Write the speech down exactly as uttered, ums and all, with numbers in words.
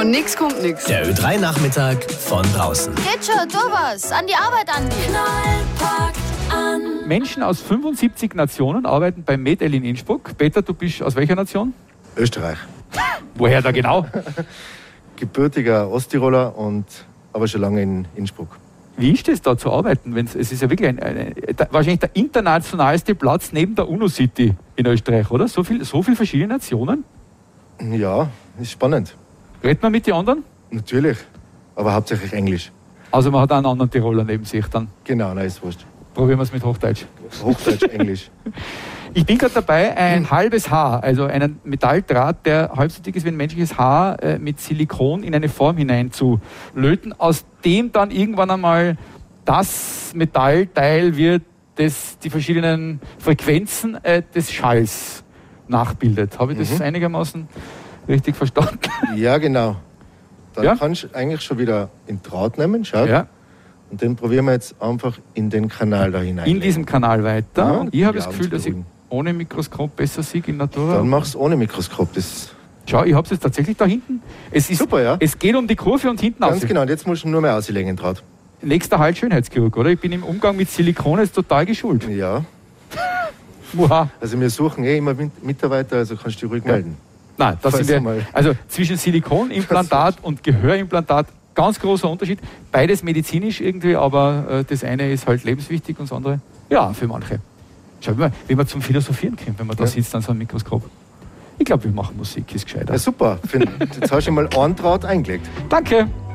Von nix kommt nix. Der Ö drei Nachmittag von draußen. Geht schon, tu was. An die Arbeit, Andi. Knall packt an. Menschen aus fünfundsiebzig Nationen arbeiten beim Med-El in Innsbruck. Peter, du bist aus welcher Nation? Österreich. Woher da genau? Gebürtiger Osttiroler und aber schon lange in Innsbruck. Wie ist es da zu arbeiten? Wenn's, es ist ja wirklich ein, ein, ein, wahrscheinlich der internationalste Platz neben der UNO-City in Österreich, oder? So viel, so viel verschiedene Nationen? Ja, ist spannend. Redet man mit den anderen? Natürlich, aber hauptsächlich Englisch. Also man hat einen anderen Tiroler neben sich dann. Genau, nein, ist wurscht. Probieren wir es mit Hochdeutsch. Hochdeutsch, Englisch. Ich bin gerade dabei, ein hm. halbes Haar, also einen Metalldraht, der halb so dick ist wie ein menschliches Haar, äh, mit Silikon in eine Form hineinzulöten, aus dem dann irgendwann einmal das Metallteil wird, das die verschiedenen Frequenzen äh, des Schalls nachbildet. Habe ich das mhm. einigermaßen richtig verstanden? Ja, genau. Dann ja? kannst du eigentlich schon wieder in Draht nehmen, schau. Ja. Und den probieren wir jetzt einfach in den Kanal da hinein. In diesem Kanal weiter. Ja, und ich habe das Gefühl, dass ich ohne Mikroskop besser sehe in Natura. Dann mach's ohne Mikroskop. Das Schau, ich habe es jetzt tatsächlich da hinten. Es ist, super, ja. Es geht um die Kurve und hinten aus. Ganz genau, und jetzt musst du nur mehr auslegen, Draht. Nächster Halt Schönheitschirurg, oder? Ich bin im Umgang mit Silikon jetzt total geschult. Ja. Wow. Also wir suchen eh immer Mitarbeiter, also kannst du dich ruhig ja. melden. Nein, das sind wir, also zwischen Silikonimplantat und Gehörimplantat ganz großer Unterschied. Beides medizinisch irgendwie, aber äh, das eine ist halt lebenswichtig und das andere, ja, für manche. Schau, wie man, wie man zum Philosophieren kommt, wenn man da ja. sitzt an so einem Mikroskop. Ich glaube, wir machen Musik, ist gescheiter. Ja, super. Jetzt hast du mal einen Draht eingelegt. Danke.